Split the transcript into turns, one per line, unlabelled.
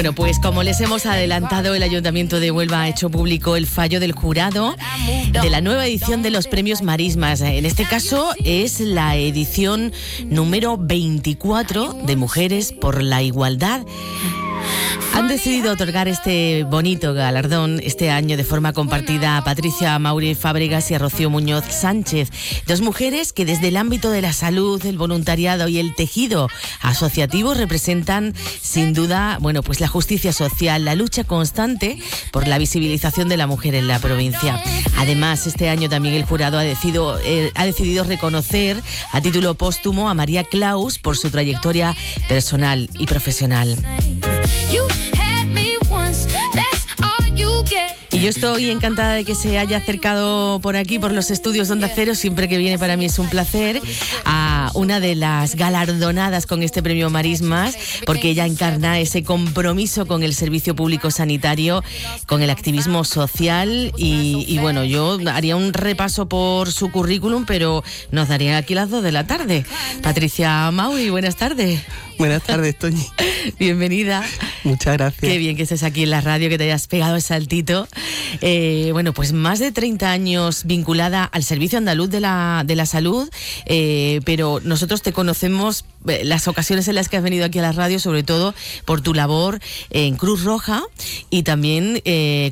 Bueno, pues como les hemos adelantado, el Ayuntamiento de Huelva ha hecho público el fallo del jurado de la nueva edición de los premios Marismas. En este caso es la edición número 24 de Mujeres por la Igualdad. Han decidido otorgar este bonito galardón este año de forma compartida a Patricia Mauri Fábregas y a Rocío Muñoz Sánchez, dos mujeres que desde el ámbito de la salud, el voluntariado y el tejido asociativo representan sin duda, bueno, pues la justicia social, la lucha constante por la visibilización de la mujer en la provincia. Además, este año también el jurado ha decidido reconocer a título póstumo a María Claus por su trayectoria personal y profesional. Y yo estoy encantada de que se haya acercado por aquí, por los estudios de Onda Cero. Siempre que viene para mí es un placer, a una de las galardonadas con este premio Marismas, porque ella encarna ese compromiso con el servicio público sanitario, con el activismo social y bueno, yo haría un repaso por su currículum, pero nos darían aquí las 2 de la tarde. Patricia Mauri, buenas tardes.
Buenas tardes, Toñi.
Bienvenida.
Muchas gracias.
Qué bien que estés aquí en la radio, que te hayas pegado el saltito. Bueno, pues más de 30 años vinculada al Servicio Andaluz de la Salud, pero nosotros te conocemos las ocasiones en las que has venido aquí a la radio, sobre todo por tu labor en Cruz Roja y también